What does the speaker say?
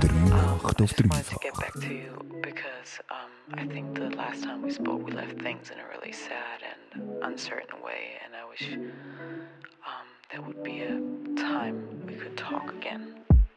I just wanted to get drievach. back to you because I think the last time we spoke, we left things in a really sad and uncertain way, and I wish there would be a time we could talk again.